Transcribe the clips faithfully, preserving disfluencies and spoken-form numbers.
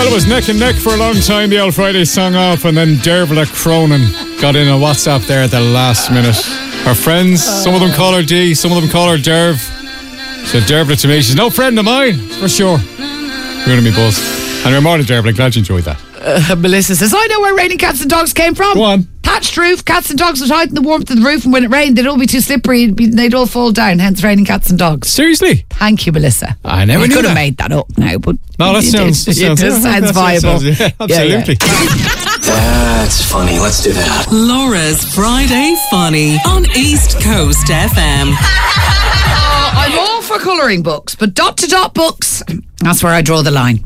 Well, it was neck and neck for a long time, the old Friday song off, and then Dervla Cronin got in a WhatsApp there at the last minute. Her friends, some of them call her Dee, some of them call her Derv. She said Dervla to me, she's no friend of mine, for sure. You're going to be buzzed. And your morning, Dervla, glad you enjoyed that. Uh, Melissa says, I know where raining cats and dogs came from. Go on. Thatched roof, cats and dogs would hide in the warmth of the roof, and when it rained, they'd all be too slippery, it'd be, they'd all fall down, hence raining cats and dogs. Seriously? Thank you, Melissa. I never I knew could have that. made that up now, but No, that it, sounds, it, that sounds, it just sounds that viable. sounds- yeah, absolutely. Yeah, yeah. That's funny. Let's do that. Laura's Friday Funny on East Coast F M. Oh, I'm all for colouring books, but dot to dot books, that's where I draw the line.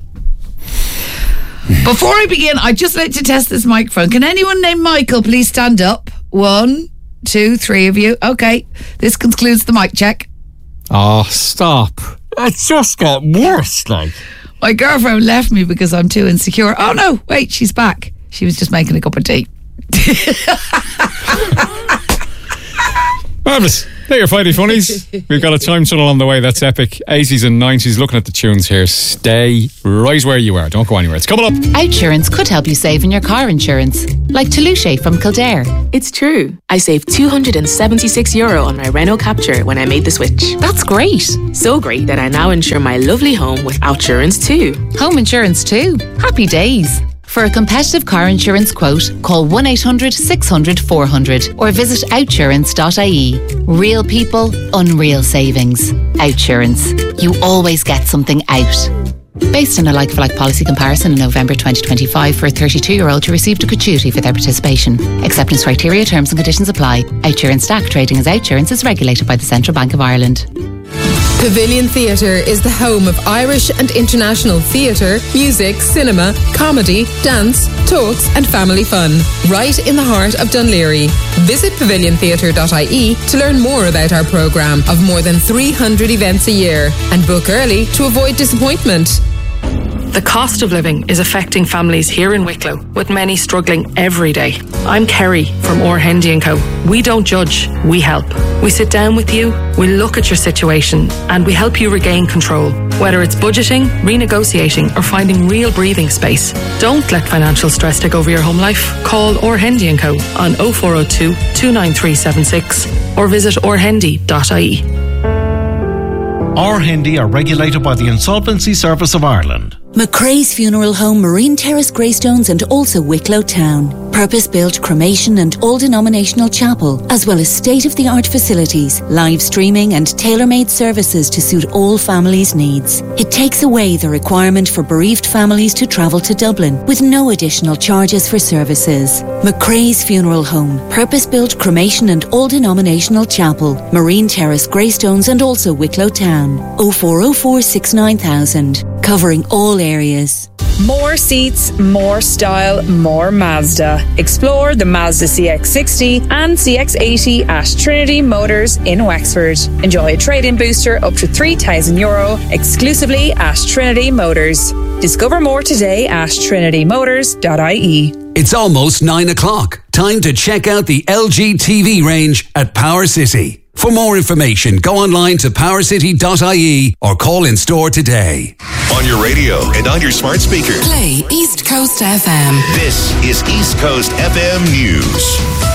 Before I begin, I'd just like to test this microphone. Can anyone named Michael please stand up? One, two, three of you. Okay, this concludes the mic check. Oh, stop. It's just got worse, like. My girlfriend left me because I'm too insecure. Oh no, wait, she's back. She was just making a cup of tea. Marvellous. There your Friday funnies. We've got a time tunnel on the way. That's epic. eighties and nineties. Looking at the tunes here. Stay right where you are. Don't go anywhere. It's coming up. Outsurance could help you save in your car insurance. Like Toulouse from Kildare. It's true. I saved two hundred seventy-six euro on my Renault Captur when I made the switch. That's great. So great that I now insure my lovely home with Outsurance too. Home insurance too. Happy days. For a competitive car insurance quote, call one eight hundred six hundred four hundred or visit outsurance dot I E. Real people, unreal savings. Outsurance. You always get something out. Based on a like-for-like policy comparison in November twenty twenty-five for a thirty-two-year-old who received a gratuity for their participation. Acceptance criteria, terms and conditions apply. Outsurance S T A C trading as Outsurance is regulated by the Central Bank of Ireland. Pavilion Theatre is the home of Irish and international theatre, music, cinema, comedy, dance, talks and family fun. Right in the heart of Dunleary. Visit pavilion theatre dot I E to learn more about our programme of more than three hundred events a year and book early to avoid disappointment. The cost of living is affecting families here in Wicklow, with many struggling every day. I'm Kerry from Orr Hendy and Co. We don't judge, we help. We sit down with you, we look at your situation, and we help you regain control. Whether it's budgeting, renegotiating, or finding real breathing space. Don't let financial stress take over your home life. Call Orr Hendy and Co. on oh four oh two, two nine three seven six or visit orr hendy dot I E. Orr Hendy are regulated by the Insolvency Service of Ireland. McRae's Funeral Home, Marine Terrace, Greystones and also Wicklow Town. Purpose-built cremation and all-denominational chapel, as well as state-of-the-art facilities, live streaming and tailor-made services to suit all families' needs. It takes away the requirement for bereaved families to travel to Dublin with no additional charges for services. McRae's Funeral Home, purpose-built cremation and all-denominational chapel, Marine Terrace, Greystones and also Wicklow Town. oh four oh four six nine thousand, covering all areas. More seats, more style, more Mazda. Explore the Mazda C X sixty and C X eighty at Trinity Motors in Wexford. Enjoy a trade-in booster up to three thousand euro exclusively at Trinity Motors. Discover more today at trinity motors dot I E. It's almost nine o'clock. Time to check out the L G T V range at Power City. For more information, go online to power city dot I E or call in store today. On your radio and on your smart speaker. Play East Coast F M. This is East Coast F M News.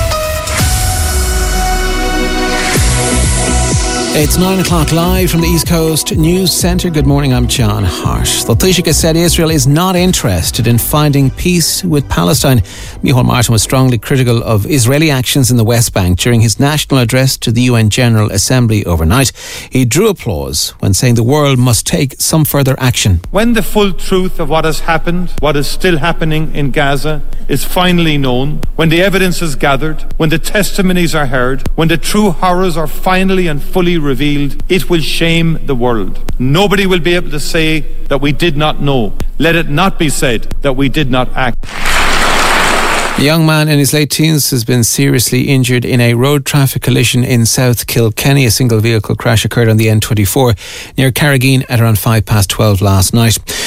It's nine o'clock live from the East Coast News Centre. Good morning, I'm John Hart. The Taoiseach said Israel is not interested in finding peace with Palestine. Micheál Martin was strongly critical of Israeli actions in the West Bank during his national address to the U N General Assembly overnight. He drew applause when saying the world must take some further action. When the full truth of what has happened, what is still happening in Gaza, is finally known, when the evidence is gathered, when the testimonies are heard, when the true horrors are finally and fully revealed, it will shame the world. Nobody will be able to say that we did not know. Let it not be said that we did not act. A young man in his late teens has been seriously injured in a road traffic collision in South Kilkenny. A single vehicle crash occurred on the N twenty-four near Carrageen at around five past twelve last night.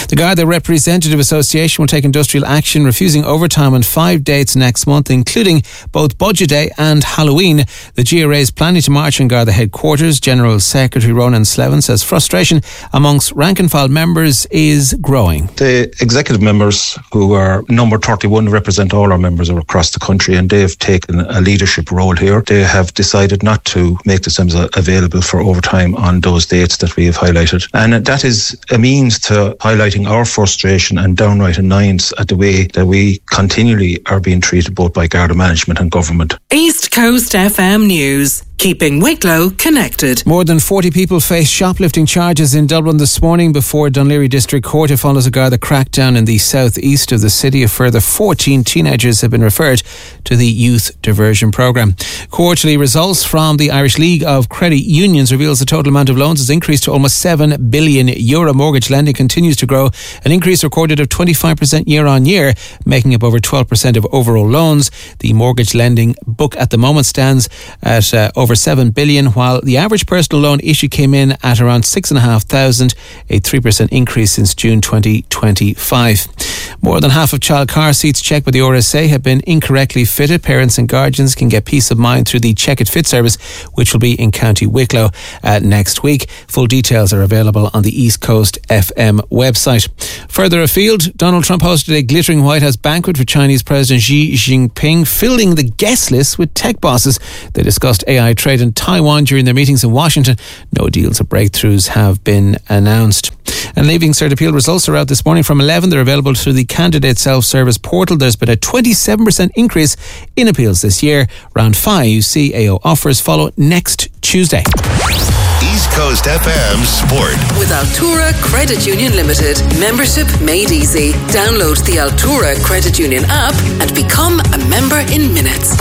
The Garda Representative Association will take industrial action, refusing overtime on five dates next month, including both Budget Day and Halloween. The G R A is planning to march in Garda headquarters. General Secretary Ronan Slevin says frustration amongst rank and file members is growing. The executive members, who are number thirty-one, represent all our members across the country, and they've taken a leadership role here. They have decided not to make themselves available for overtime on those dates that we have highlighted. And that is a means to highlighting our frustration and downright annoyance at the way that we continually are being treated both by Garda management and government. East Coast F M News, keeping Wicklow connected. More than forty people face shoplifting charges in Dublin this morning before Dún Laoghaire District Court. It follows a Garda crackdown in the southeast of the city. A further fourteen teenagers have been referred to the youth diversion programme. Quarterly results from the Irish League of Credit Unions reveals the total amount of loans has increased to almost seven billion euro. Mortgage lending continues to grow, an increase recorded of twenty-five percent year on year, making up over twelve percent of overall loans. The mortgage lending book at the moment stands at uh, over seven billion, while the average personal loan issue came in at around six and a half thousand, a three percent increase since June twenty twenty-five. More than half of child car seats checked by the R S A have been incorrectly fitted. Parents and guardians can get peace of mind through the Check It Fit service, which will be in County Wicklow uh, next week. Full details are available on the East Coast F M website. Further afield, Donald Trump hosted a glittering White House banquet for Chinese President Xi Jinping, filling the guest list with tech bosses. They discussed A I trade in Taiwan during their meetings in Washington. No deals or breakthroughs have been announced. And Leaving Cert appeal results are out this morning from eleven. They're available through the candidate self-service portal. There's been a twenty-seven percent increase in appeals this year. Round five C A O offers follow next Tuesday. East Coast F M Sport. With Altura Credit Union Limited. Membership made easy. Download the Altura Credit Union app and become a member in minutes.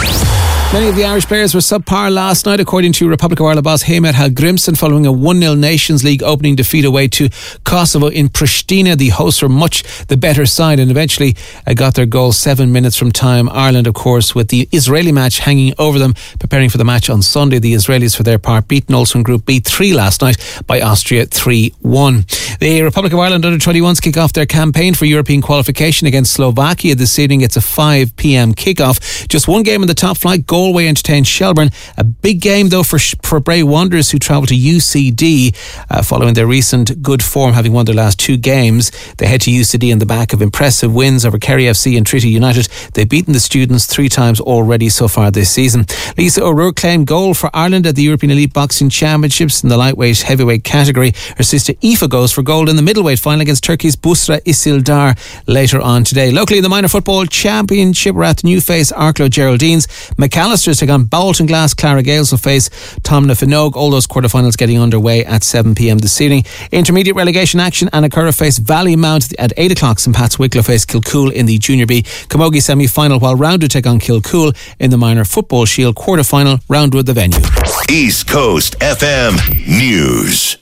Many of the Irish players were subpar last night, according to Republic of Ireland boss Heimir Hallgrímsson, following a one nil Nations League opening defeat away to Kosovo in Pristina. The hosts were much the better side and eventually uh, got their goal seven minutes from time. Ireland, of course, with the Israeli match hanging over them, preparing for the match on Sunday. The Israelis, for their part, beaten also in Group B three last night by Austria three one. The Republic of Ireland under twenty-ones kick off their campaign for European qualification against Slovakia this evening. It's a five p.m. kickoff. Just one game in the top flight. Galway entertained Shelbourne. A big game though for for Bray Wanderers, who travel to U C D uh, following their recent good form, having won their last two games. They head to U C D on the back of impressive wins over Kerry F C and Treaty United. They've beaten the Students three times already so far this season. Lisa O'Rourke claimed gold for Ireland at the European Elite Boxing Championships in the lightweight heavyweight category. Her sister Aoife goes for gold in the middleweight final against Turkey's Busra Isildar later on today. Locally in the Minor Football Championship, we're at the new face Arklow Geraldines. McAllister's take on Bolton Glass. Clara Gales will face Tom na Finogue. All those quarterfinals getting underway at seven p.m. this evening. Intermediate relegation action. Annacurra face Vallymount at eight o'clock. St Pat's Wicklow face Kilcool in the Junior B Camogie semi-final, while Roundwood take on Kilcool in the Minor Football Shield quarter-final. Roundwood the venue. East Coast F M News.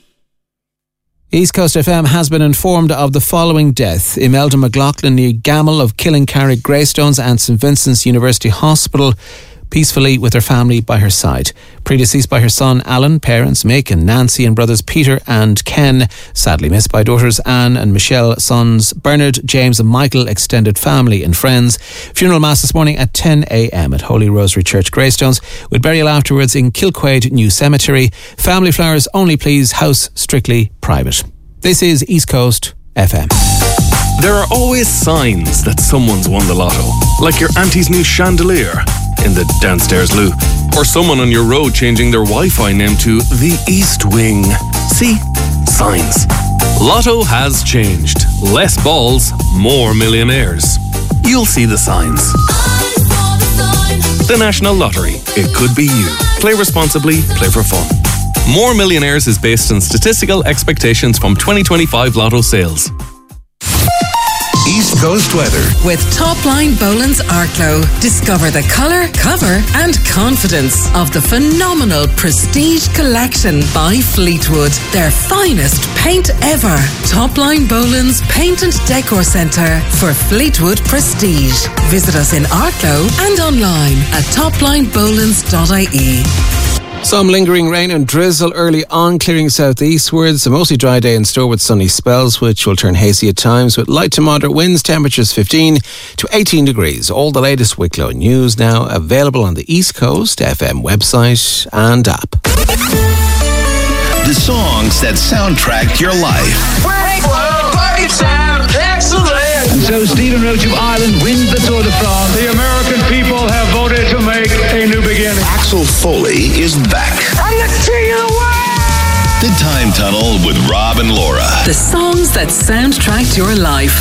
East Coast F M has been informed of the following death. Imelda McLaughlin near Gamel of Killincarrig Greystones and St Vincent's University Hospital, peacefully with her family by her side. Predeceased by her son Alan, parents Mick and Nancy, and brothers Peter and Ken. Sadly missed by daughters Anne and Michelle, sons Bernard, James and Michael, extended family and friends. Funeral mass this morning at ten a.m. at Holy Rosary Church Greystones, with burial afterwards in Kilquaid New Cemetery. Family flowers only please, house strictly private. This is East Coast F M. There are always signs that someone's won the lotto, like your auntie's new chandelier in the downstairs loo, or someone on your road changing their Wi-Fi name to the East Wing. See? Signs. Lotto has changed. Less balls, more millionaires. You'll see the signs. The National Lottery. It could be you. Play responsibly, play for fun. More Millionaires is based on statistical expectations from twenty twenty-five Lotto sales. East Coast weather. With Topline Boland's Arklow. Discover the colour, cover and confidence of the phenomenal Prestige Collection by Fleetwood. Their finest paint ever. Topline Boland's Paint and Decor Centre for Fleetwood Prestige. Visit us in Arklow and online at topline bolands dot I E. Some lingering rain and drizzle early on, clearing southeastwards. A mostly dry day in store with sunny spells, which will turn hazy at times with light to moderate winds. Temperatures fifteen to eighteen degrees. All the latest Wicklow news now available on the East Coast F M website and app. The songs that soundtracked your life. Wicklow, party sound, excellent. And so Stephen Roach of Ireland wins the Tour de France. The American people have voted to make a new beginning. Axel Foley is back. I'm the king of the world! The Time Tunnel with Rob and Laura. The songs that soundtracked your life.